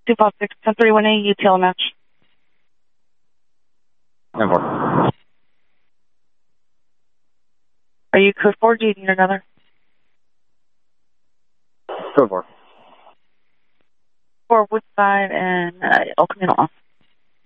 256-1031A, UTL match. 10-4. Are you code 4? Do you need another? Code 4. 4 Woodside and El Camino off.